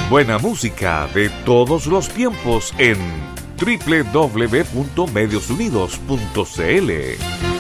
Buena música de todos los tiempos en www.mediosunidos.cl.